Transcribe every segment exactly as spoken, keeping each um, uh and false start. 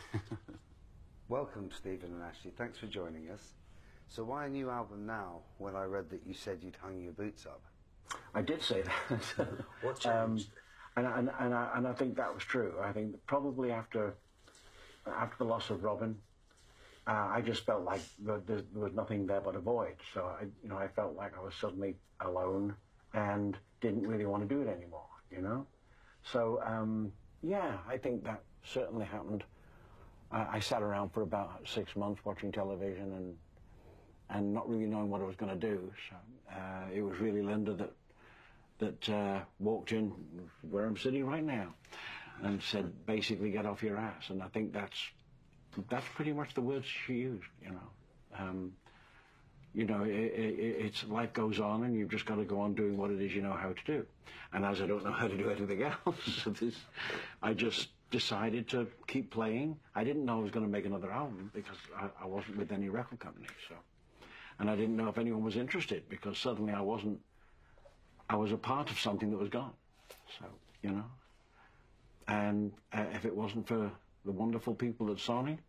Welcome, Stephen and Ashley. Thanks for joining us. So why a new album now, when I read that you said you'd hung your boots up? I did say that. What changed? Um, and, and, and, I, and I think that was true. I think that probably after, after the loss of Robin, uh, I just felt like there, there was nothing there but a void. So I, you know, I felt like I was suddenly alone and didn't really want to do it anymore, you know? So, um, yeah, I think that certainly happened. I, I sat around for about six months watching television and and not really knowing what I was going to do. So uh, it was really Linda that that uh, walked in where I'm sitting right now and said, basically, get off your ass. And I think that's that's pretty much the words she used, you know. Um, you know, it, it, it's life goes on and you've just got to go on doing what it is you know how to do. And as I don't know how to do anything else, this, I just decided to keep playing. I didn't know I was going to make another album because I, I wasn't with any record company, so. And I didn't know if anyone was interested because suddenly I wasn't, I was a part of something that was gone. So, you know. And uh, if it wasn't for the wonderful people at Sony,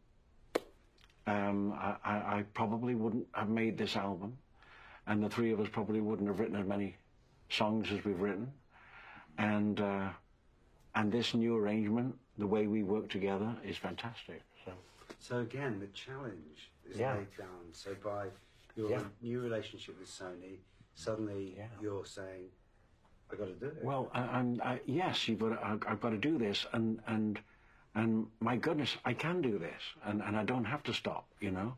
um, I, I, I probably wouldn't have made this album. And the three of us probably wouldn't have written as many songs as we've written. And, uh, and this new arrangement, the way we work together, is fantastic. So, so again, the challenge is yeah. laid down. So by your yeah. new relationship with Sony, suddenly yeah. you're saying, I got to do it. Well, I, I'm, I, yes, you've got to, I, I've got to do this, and and and my goodness, I can do this, and and I don't have to stop. You know,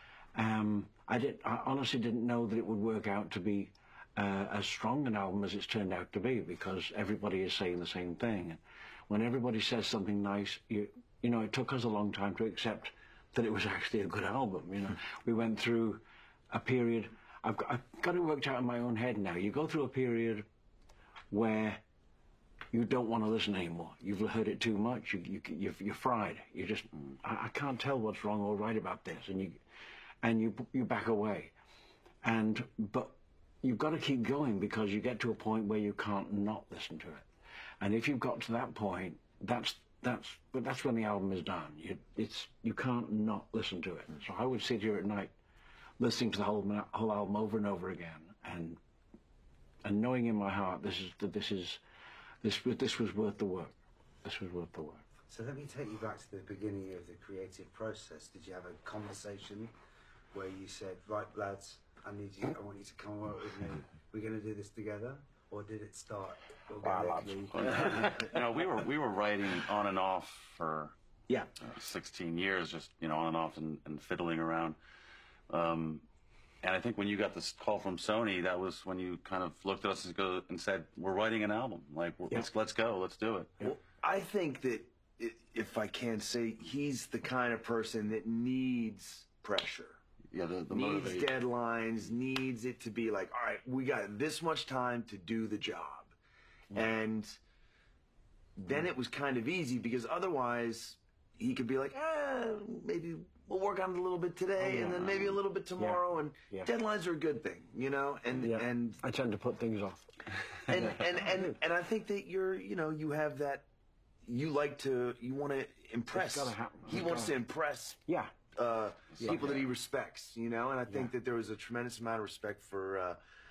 um, I did. I honestly didn't know that it would work out to be uh, as strong an album as it's turned out to be, because everybody is saying the same thing. When everybody says something nice, you you know, it took us a long time to accept that it was actually a good album. You know, we went through a period. I've got, I've got it worked out in my own head now. You go through a period where you don't want to listen anymore. You've heard it too much. You, you, you're, you're fried. You just, I, I can't tell what's wrong or right about this, and you, and you, you back away. And but you've got to keep going because you get to a point where you can't not listen to it. And if you've got to that point, that's that's but that's when the album is done. You, it's you can't not listen to it. So I would sit here at night, listening to the whole whole album over and over again, and and knowing in my heart this is that this is this this was worth the work. This was worth the work. So let me take you back to the beginning of the creative process. Did you have a conversation where you said, "Right, lads, I need you. I want you to come work with me. We're going to do this together"? Or did it start organically? You know, we were we were writing on and off for yeah uh, sixteen years, just you know, on and off and, and fiddling around. Um, and I think when you got this call from Sony, that was when you kind of looked at us and, go, and said, "We're writing an album. Like, yeah. let's let's go, let's do it." Well, I think that if I can say, he's the kind of person that needs pressure. Yeah, the, the needs motivate. deadlines, needs it to be like, all right, we got this much time to do the job. Mm. And then mm. it was kind of easy because otherwise he could be like, ah, maybe we'll work on it a little bit today, oh, yeah, and then maybe a little bit tomorrow. Yeah. And yeah. deadlines are a good thing, you know. And yeah. and I tend to put things off. And and, and and I think that you're, you know, you have that. You like to, you want to impress. It's gotta happen. He it's wants gotta to impress. Yeah. Uh, yeah. people yeah. that he respects, you know, and I think yeah. that there was a tremendous amount of respect for uh,